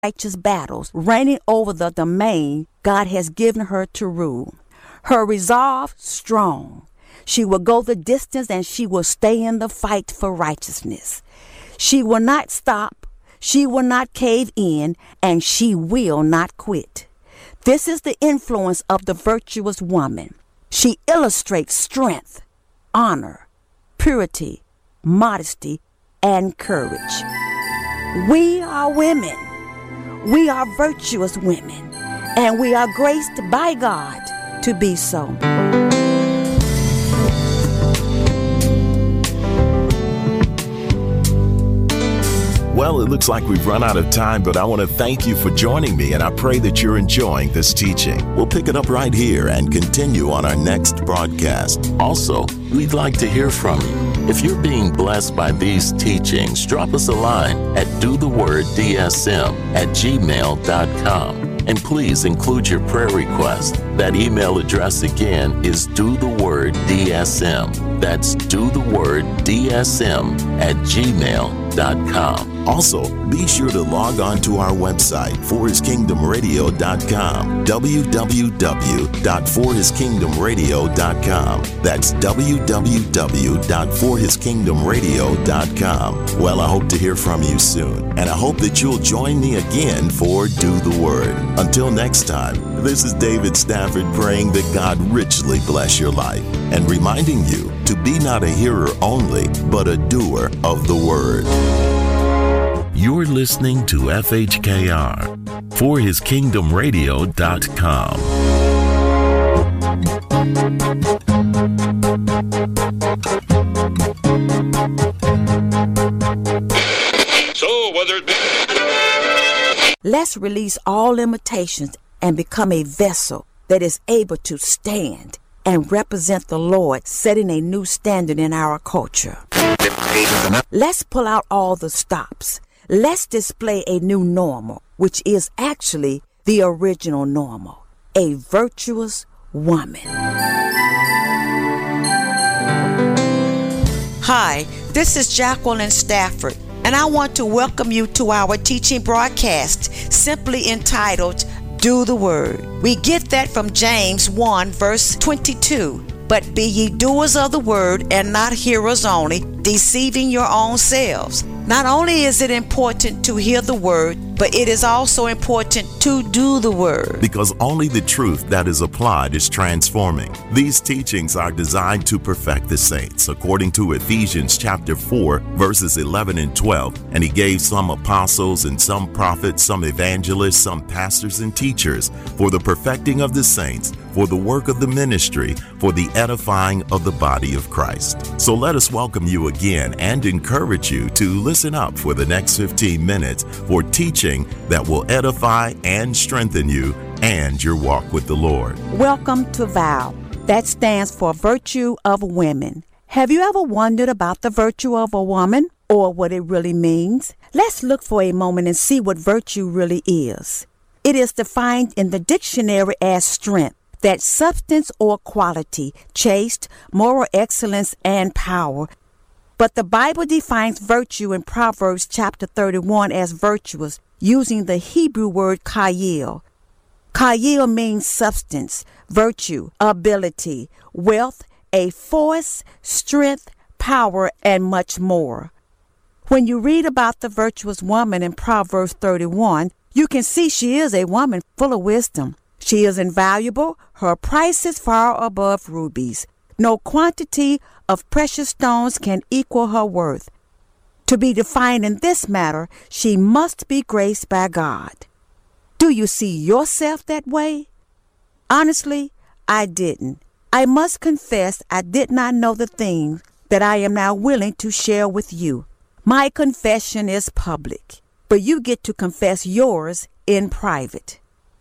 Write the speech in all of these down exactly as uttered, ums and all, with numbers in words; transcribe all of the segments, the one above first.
righteous battles, reigning over the domain God has given her to rule. Her resolve strong. She will go the distance and she will stay in the fight for righteousness. She will not stop, she will not cave in, and she will not quit. This is the influence of the virtuous woman. She illustrates strength, honor, purity, modesty, and courage. We are women. We are virtuous women, and we are graced by God to be so. Well, it looks like we've run out of time, but I want to thank you for joining me, and I pray that you're enjoying this teaching. We'll pick it up right here and continue on our next broadcast. Also, we'd like to hear from you. If you're being blessed by these teachings, drop us a line at do the word D S M at gmail dot com. And please include your prayer request. That email address again is do the word D S M. That's do the word D S M at gmail dot com. Also, be sure to log on to our website, for his kingdom radio dot com, w w w dot for his kingdom radio dot com. That's w w w dot for his kingdom radio dot com. Well, I hope to hear from you soon, and I hope that you'll join me again for Do the Word. Until next time, this is David Stafford praying that God richly bless your life and reminding you to be not a hearer only, but a doer of the Word. You're listening to F H K R, for his kingdom radio dot com. So, whether it be... Let's release all limitations and become a vessel that is able to stand and represent the Lord, setting a new standard in our culture. Let's pull out all the stops. Let's display a new normal, which is actually the original normal, a virtuous woman. Hi, this is Jacqueline Stafford, and I want to welcome you to our teaching broadcast, simply entitled, Do the Word. We get that from James one, verse twenty-two. But be ye doers of the word and not hearers only, deceiving your own selves. Not only is it important to hear the word, but it is also important to do the word. Because only the truth that is applied is transforming. These teachings are designed to perfect the saints, according to Ephesians chapter four, verses eleven and twelve. And he gave some apostles and some prophets, some evangelists, some pastors and teachers, for the perfecting of the saints, for the work of the ministry, for the edifying of the body of Christ. So let us welcome you again and encourage you to listen up for the next fifteen minutes for teaching that will edify and strengthen you and your walk with the Lord. Welcome to VOW. That stands for Virtue of Women. Have you ever wondered about the virtue of a woman or what it really means? Let's look for a moment and see what virtue really is. It is defined in the dictionary as strength, that substance or quality, chaste, moral excellence, and power. But the Bible defines virtue in Proverbs chapter thirty-one as virtuous, using the Hebrew word chayil. Chayil means substance, virtue, ability, wealth, a force, strength, power, and much more. When you read about the virtuous woman in Proverbs thirty-one, you can see she is a woman full of wisdom. She is invaluable. Her price is far above rubies. No quantity of precious stones can equal her worth. To be defined in this matter, she must be graced by God. Do you see yourself that way? Honestly, I didn't. I must confess I did not know the things that I am now willing to share with you. My confession is public, but you get to confess yours in private.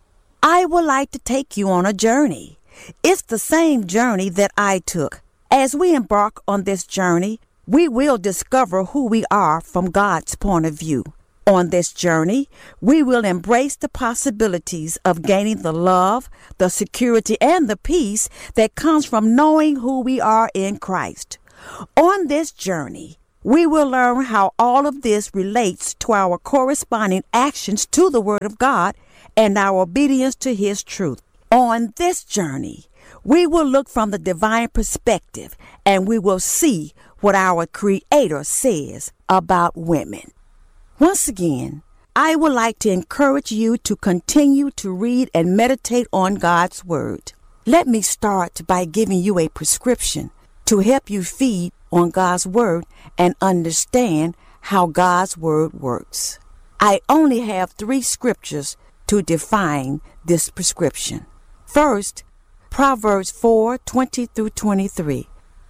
I would like to take you on a journey. It's the same journey that I took. As we embark on this journey, we will discover who we are from God's point of view. On this journey, we will embrace the possibilities of gaining the love, the security, and the peace that comes from knowing who we are in Christ. On this journey, We will learn how all of this relates to our corresponding actions to the Word of God and our obedience to His truth. On this journey, we will look from the divine perspective and we will see what our Creator says about women. Once again, I would like to encourage you to continue to read and meditate on God's Word. Let me start by giving you a prescription to help you feed on God's Word and understand how God's Word works. I only have three scriptures to define this prescription. First, Proverbs four twenty through twenty-three.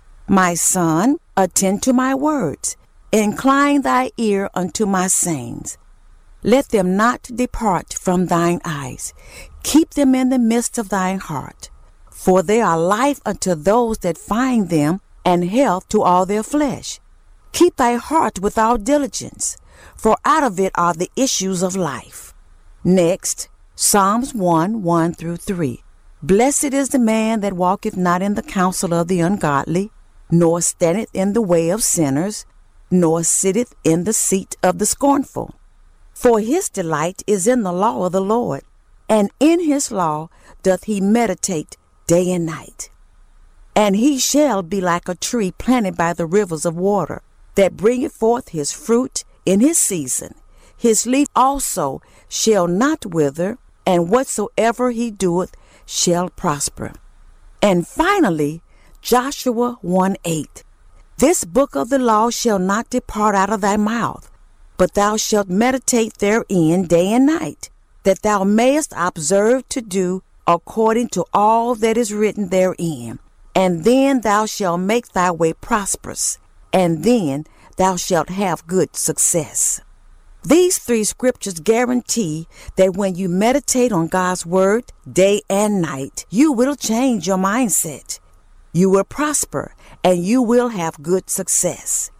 My son, attend to my words. Incline thy ear unto my sayings. Let them not depart from thine eyes. Keep them in the midst of thine heart. For they are life unto those that find them, and health to all their flesh. Keep thy heart with all diligence, for out of it are the issues of life. Next, Psalms one, one through three. Blessed is the man that walketh not in the counsel of the ungodly, nor standeth in the way of sinners, nor sitteth in the seat of the scornful. For his delight is in the law of the Lord, and in his law doth he meditate day and night. And he shall be like a tree planted by the rivers of water, that bringeth forth his fruit in his season. His leaf also shall not wither, and whatsoever he doeth shall prosper. And finally, Joshua one eight. This book of the law shall not depart out of thy mouth, but thou shalt meditate therein day and night, that thou mayest observe to do according to all that is written therein. And then thou shalt make thy way prosperous, and then thou shalt have good success. These three scriptures guarantee that when you meditate on God's Word day and night, you will change your mindset. You will prosper, and you will have good success.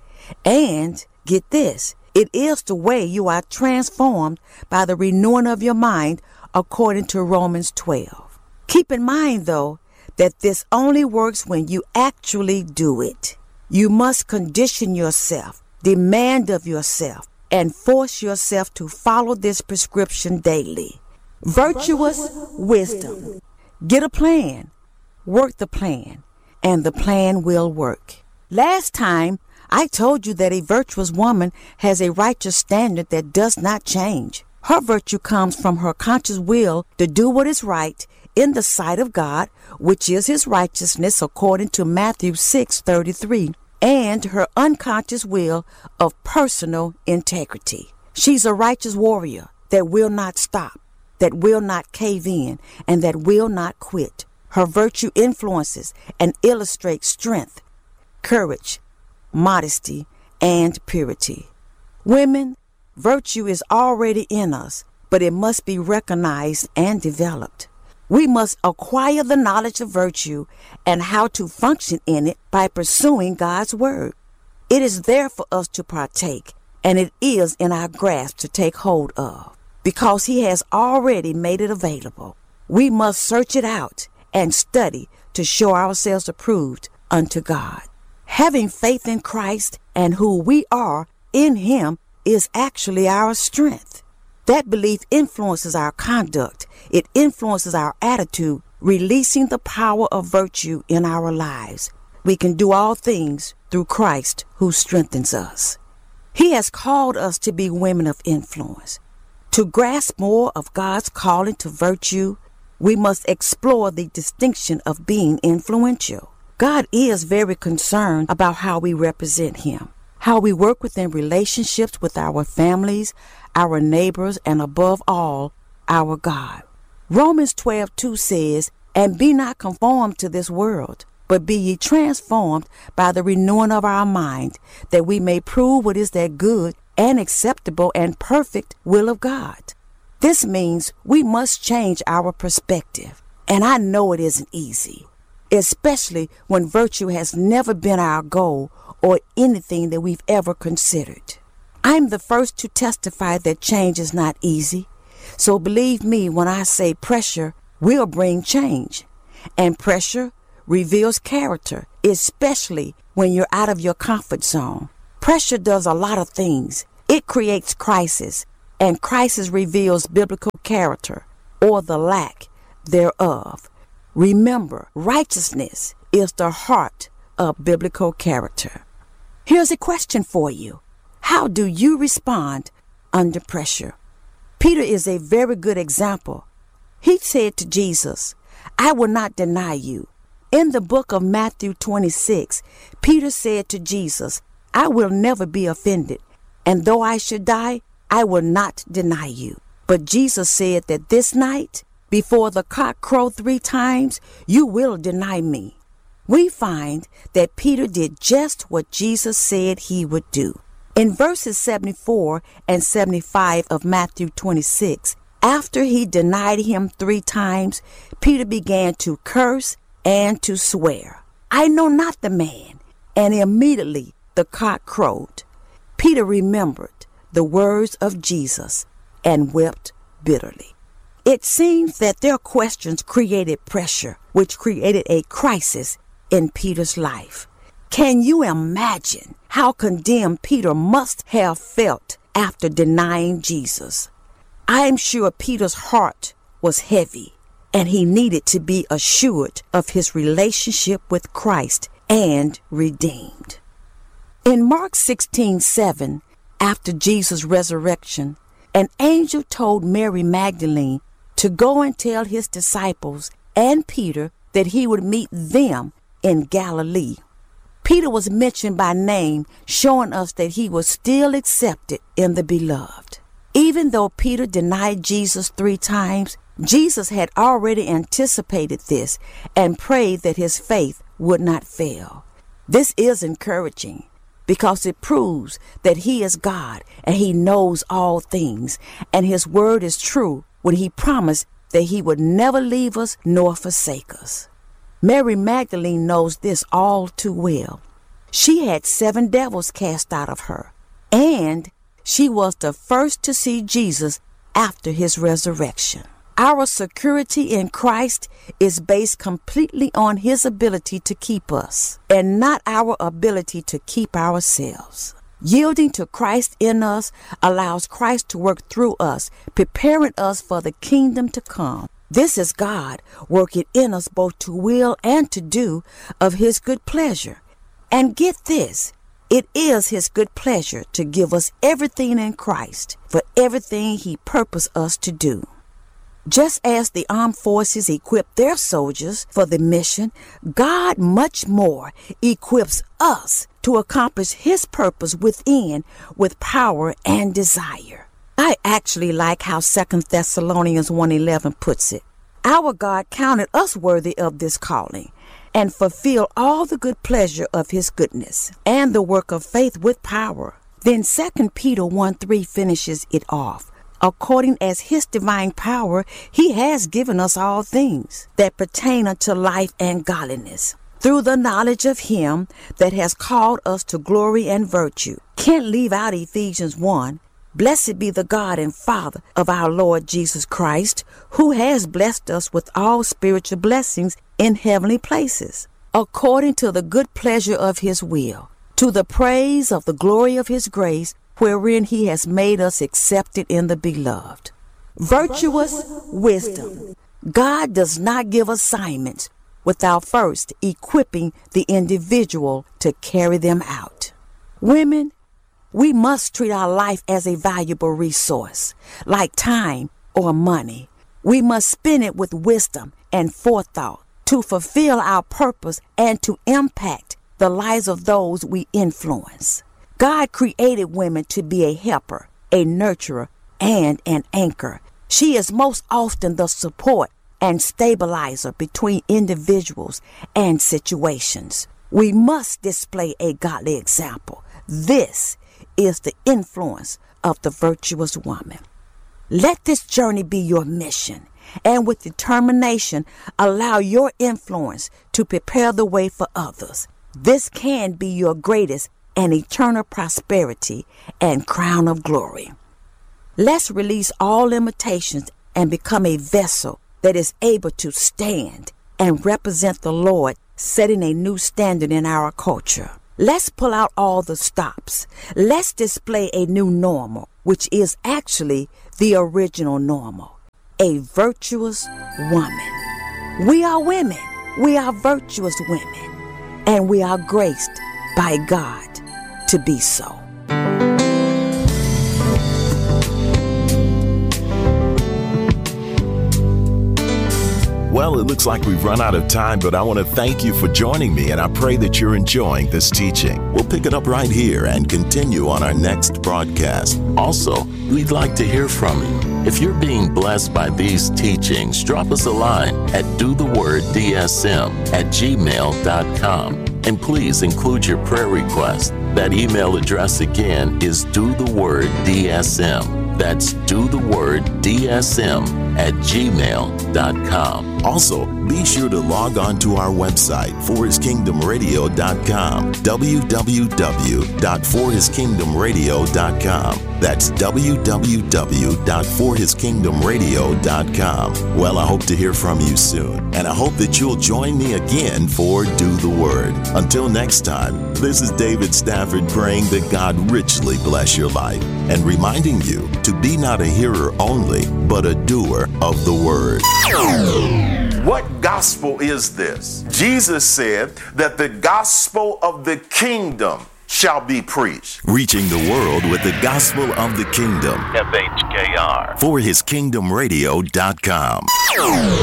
And get this, it is the way you are transformed by the renewing of your mind, according to Romans twelve. Keep in mind, though, that this only works when you actually do it. You must condition yourself, demand of yourself, and force yourself to follow this prescription daily. Virtuous wisdom. Get a plan, work the plan, and the plan will work. Last time, I told you that a virtuous woman has a righteous standard that does not change. Her virtue comes from her conscious will to do what is right in the sight of God, which is his righteousness according to Matthew six thirty-three, and her unconscious will of personal integrity. She's a righteous warrior that will not stop, that will not cave in, and that will not quit. Her virtue influences and illustrates strength, courage, modesty, and purity. Women, virtue is already in us, but it must be recognized and developed. We must acquire the knowledge of virtue and how to function in it by pursuing God's Word. It is there for us to partake, and it is in our grasp to take hold of, because He has already made it available. We must search it out and study to show ourselves approved unto God. Having faith in Christ and who we are in Him is actually our strength. That belief influences our conduct. It influences our attitude, releasing the power of virtue in our lives. We can do all things through Christ who strengthens us. He has called us to be women of influence. To grasp more of God's calling to virtue, we must explore the distinction of being influential. God is very concerned about how we represent Him, how we work within relationships with our families, our neighbors, and above all, our God. Romans twelve two says, And be not conformed to this world, but be ye transformed by the renewing of our mind, that we may prove what is that good and acceptable and perfect will of God. This means we must change our perspective, and I know it isn't easy, especially when virtue has never been our goal or anything that we've ever considered. I'm the first to testify that change is not easy, so believe me when I say pressure will bring change, and pressure reveals character, especially when you're out of your comfort zone. Pressure does a lot of things. It creates crisis, and crisis reveals biblical character or the lack thereof. Remember, righteousness is the heart of biblical character. Here's a question for you. How do you respond under pressure? Peter is a very good example. He said to Jesus, I will not deny you. In the book of Matthew twenty-six, Peter said to Jesus, I will never be offended, and though I should die, I will not deny you. But Jesus said that this night, before the cock crow three times, you will deny me. We find that Peter did just what Jesus said he would do. In verses seventy-four and seventy-five of Matthew twenty-six, after he denied him three times, Peter began to curse and to swear, I know not the man. And immediately the cock crowed. Peter remembered the words of Jesus and wept bitterly. It seems that their questions created pressure, which created a crisis in Peter's life. Can you imagine how condemned Peter must have felt after denying Jesus? I am sure Peter's heart was heavy, and he needed to be assured of his relationship with Christ and redeemed. In Mark sixteen seven, after Jesus' resurrection, an angel told Mary Magdalene to go and tell his disciples and Peter that he would meet them in Galilee. Peter was mentioned by name, showing us that he was still accepted in the beloved. Even though Peter denied Jesus three times, Jesus had already anticipated this and prayed that his faith would not fail. This is encouraging because it proves that he is God and he knows all things, and his word is true when he promised that he would never leave us nor forsake us. Mary Magdalene knows this all too well. She had seven devils cast out of her, and she was the first to see Jesus after his resurrection. Our security in Christ is based completely on his ability to keep us, and not our ability to keep ourselves. Yielding to Christ in us allows Christ to work through us, preparing us for the kingdom to come. This is God working in us both to will and to do of his good pleasure. And get this, it is his good pleasure to give us everything in Christ for everything he purposed us to do. Just as the armed forces equip their soldiers for the mission, God much more equips us to accomplish his purpose within with power and desire. I actually like how Second Thessalonians one eleven puts it. Our God counted us worthy of this calling and fulfill all the good pleasure of his goodness and the work of faith with power. Then Second Peter one three finishes it off. According as his divine power, he has given us all things that pertain unto life and godliness, through the knowledge of him that has called us to glory and virtue. Can't leave out Ephesians one. Blessed be the God and Father of our Lord Jesus Christ, who has blessed us with all spiritual blessings in heavenly places, according to the good pleasure of his will, to the praise of the glory of his grace, wherein he has made us accepted in the beloved. Virtuous wisdom. God does not give assignments without first equipping the individual to carry them out. Women, we must treat our life as a valuable resource, like time or money. We must spend it with wisdom and forethought to fulfill our purpose and to impact the lives of those we influence. God created women to be a helper, a nurturer, and an anchor. She is most often the support and stabilizer between individuals and situations. We must display a godly example. This is the influence of the virtuous woman. Let this journey be your mission, and with determination, allow your influence to prepare the way for others. This can be your greatest and eternal prosperity and crown of glory. Let's release all limitations and become a vessel that is able to stand and represent the Lord, setting a new standard in our culture. Let's pull out all the stops. Let's display a new normal, which is actually the original normal, a virtuous woman. We are women. We are virtuous women, and we are graced by God to be so. Well, it looks like we've run out of time, but I want to thank you for joining me, and I pray that you're enjoying this teaching. We'll pick it up right here and continue on our next broadcast. Also, we'd like to hear from you. If you're being blessed by these teachings, drop us a line at do the word D S M at gmail dot com. And please include your prayer request. That email address again is do the word D S M. That's do the word D S M at gmail dot com. Also, be sure to log on to our website, for his kingdom radio dot com, w w w dot for his kingdom radio dot com. That's w w w dot for his kingdom radio dot com. Well, I hope to hear from you soon, and I hope that you'll join me again for Do the Word. Until next time, this is David Stafford praying that God richly bless your life and reminding you to be not a hearer only, but a doer of the Word. What gospel is this? Jesus said that the gospel of the kingdom shall be preached. Reaching the world with the gospel of the kingdom. F H K R. for his kingdom radio dot com.